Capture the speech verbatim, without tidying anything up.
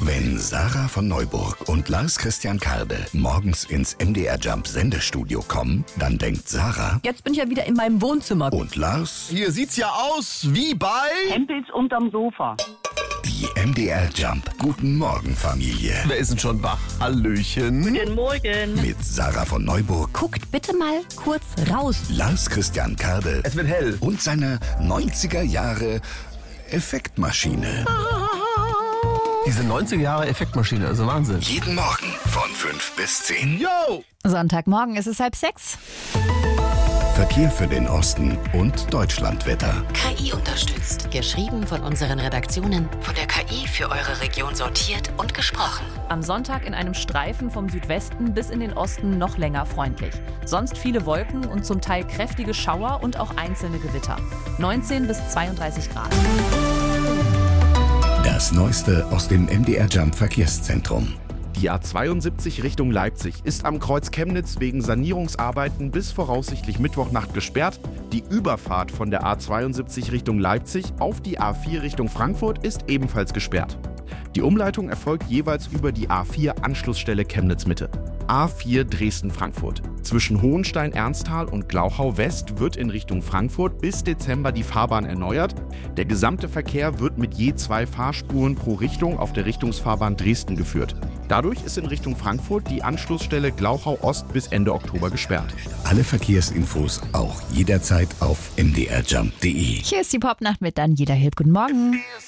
Wenn Sarah von Neuburg und Lars Christian Karde morgens ins M D R Jump Sendestudio kommen, dann denkt Sarah: Jetzt bin ich ja wieder in meinem Wohnzimmer. Und Lars: Hier sieht's ja aus wie bei Hempels unterm Sofa. Die M D R Jump Guten Morgen Familie. Wer ist denn schon wach? Hallöchen. Guten Morgen. Mit Sarah von Neuburg, Guckt bitte mal kurz raus. Lars Christian Karde Es wird hell. und seiner neunziger Jahre Effektmaschine. Diese neunziger Jahre Effektmaschine, also Wahnsinn. Jeden Morgen von fünf bis zehn. Yo! Sonntagmorgen ist es halb sechs. Verkehr für den Osten und Deutschlandwetter. K I unterstützt. Geschrieben von unseren Redaktionen. Von der K I für eure Region sortiert und gesprochen. Am Sonntag in einem Streifen vom Südwesten bis in den Osten noch länger freundlich. Sonst viele Wolken und zum Teil kräftige Schauer und auch einzelne Gewitter. neunzehn bis zweiunddreißig Grad. Das Neueste aus dem M D R Jump Verkehrszentrum. Die A zweiundsiebzig Richtung Leipzig ist am Kreuz Chemnitz wegen Sanierungsarbeiten bis voraussichtlich Mittwochnacht gesperrt. Die Überfahrt von der A zweiundsiebzig Richtung Leipzig auf die A vier Richtung Frankfurt ist ebenfalls gesperrt. Die Umleitung erfolgt jeweils über die A vier Anschlussstelle Chemnitz Mitte. A vier Dresden-Frankfurt. Zwischen Hohenstein-Ernsthal und Glauchau West wird in Richtung Frankfurt bis Dezember die Fahrbahn erneuert. Der gesamte Verkehr wird mit je zwei Fahrspuren pro Richtung auf der Richtungsfahrbahn Dresden geführt. Dadurch ist in Richtung Frankfurt die Anschlussstelle Glauchau Ost bis Ende Oktober gesperrt. Alle Verkehrsinfos auch jederzeit auf m d r jump punkt d e. Hier ist die Popnacht mit Daniela Hilb. Guten Morgen.